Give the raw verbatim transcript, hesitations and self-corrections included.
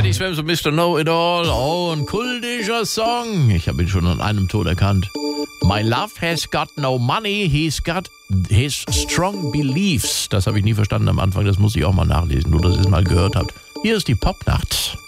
Teddy Swims und Mister Know-It-All. Oh, ein kultischer Song. Ich habe ihn schon an einem Ton erkannt. My love has got no money, he's got his strong beliefs. Das habe ich nie verstanden am Anfang, das muss ich auch mal nachlesen, nur dass ihr es mal gehört habt. Hier ist die Popnacht.